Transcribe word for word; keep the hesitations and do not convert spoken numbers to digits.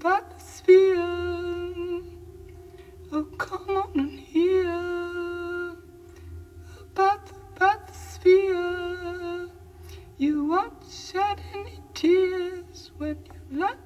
bathysphere. Oh, come on and hear about the bathysphere. You won't shed any tears when you let